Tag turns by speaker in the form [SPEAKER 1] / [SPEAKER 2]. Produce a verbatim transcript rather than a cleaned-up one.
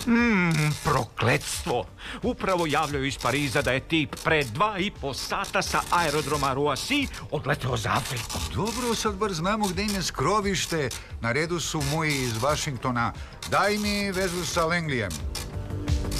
[SPEAKER 1] Mmm, prokletstvo. Upravo javljaju iz Pariza da je tip pre dva i po sata sa aerodroma Roissy odleteo za Afriku.
[SPEAKER 2] Dobro, sad bar znamo gde im je skrovište. Na redu su moji iz Vašingtona. Daj mi vezu sa Langleyem.